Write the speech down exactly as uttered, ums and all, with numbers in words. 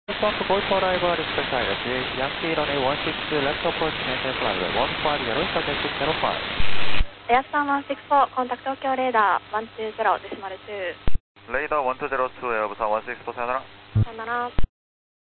One for Golf arrival, respect pilot, Yankee runway one six two, left approach, maintain flight, one five zero, subject six zero five. エアスタンone six four、コンタクト東京レーダーone two zero、デシマルに。 レーダーone two zero two、エアブさんone six four、さよなら。 さよなら。